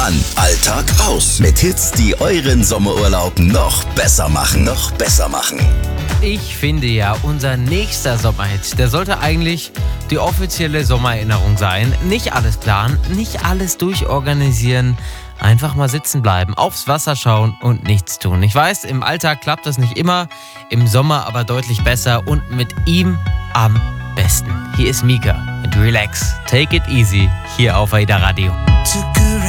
an, Alltag aus. Mit Hits, die euren Sommerurlaub noch besser machen. Ich finde ja, unser nächster Sommerhit, der sollte eigentlich die offizielle Sommererinnerung sein. Nicht alles planen, nicht alles durchorganisieren. Einfach mal sitzen bleiben, aufs Wasser schauen und nichts tun. Ich weiß, im Alltag klappt das nicht immer, im Sommer aber deutlich besser und mit ihm am besten. Hier ist Mika mit Relax, Take It Easy, hier auf AIDA Radio.